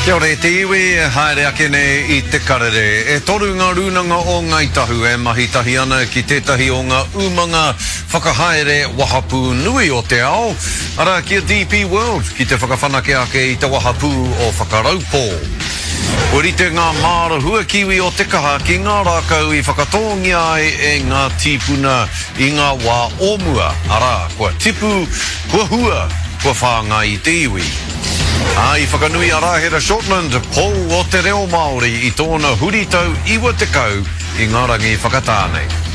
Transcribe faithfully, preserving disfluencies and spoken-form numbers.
Kia ora te iwi, haere ake ne I te karere. E toru ngā runanga o Ngāi Tahu e mahitahi ana ki tētahi o ngā umanga whakahaere wahapu nui o te ao. Ara kia D P World ki te whakawhanake ake I te wahapu o whakaraupō. Urite ngā mārahua kiwi o te kaha ki ngā rākau I whakatongi ai e ngā tīpuna I ngā wā omua. Ara, kua tipu, kua hua, kua whānga I te iwi. Ai whakanui a Rahera Shortland, Paul o te reo Māori I tōna huritau iwa te kau I ngā rangi whakatānei.